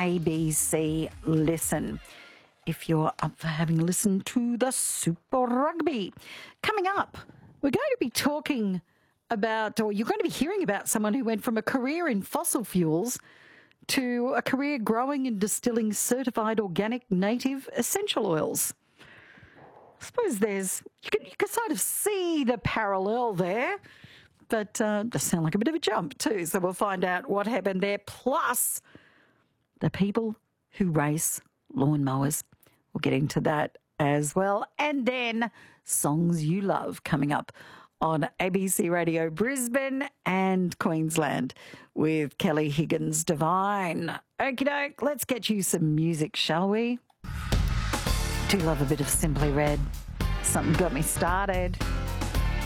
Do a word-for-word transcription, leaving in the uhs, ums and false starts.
A B C Listen if you're up for having listened to the Super Rugby. Coming up, we're going to be talking about, or you're going to be hearing about someone who went from a career in fossil fuels to a career growing and distilling certified organic native essential oils. I suppose there's, you can, you can sort of see the parallel there, but uh, does sound like a bit of a jump too. So we'll find out what happened there, plus the people who race lawnmowers. We'll get into that as well. And then songs you love coming up on A B C Radio Brisbane and Queensland with Kelly Higgins Divine. Okie doke, let's get you some music, shall we? Do love a bit of Simply Red. Something got me started.